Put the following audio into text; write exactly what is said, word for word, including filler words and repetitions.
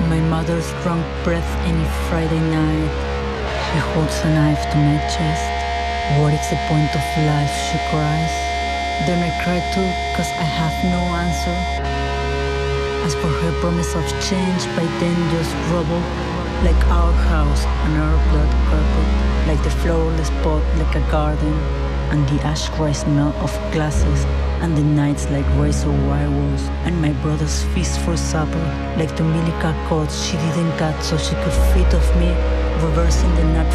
My mother's drunk breath any Friday night. She holds a knife to my chest. What is the point of life, she cries. Then I cry too, cause I have no answer. As for her promise of change, by then just rubble. Like our house and our blood carpet. Like the flawless pot, like a garden. And the ash cry smell of glasses. And the nights like razor wire walls. And my brother's feast for supper. Like the umbilical cords she didn't cut so she could feed off me. Reversing the nut